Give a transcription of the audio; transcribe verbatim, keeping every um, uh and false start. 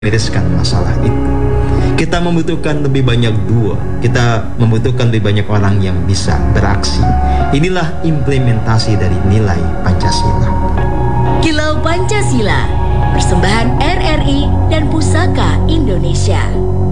bereskan masalah itu. Kita membutuhkan lebih banyak dua. Kita membutuhkan lebih banyak orang yang bisa beraksi. Inilah implementasi dari nilai Pancasila. Kilau Pancasila, persembahan R R I dan Pusaka Indonesia.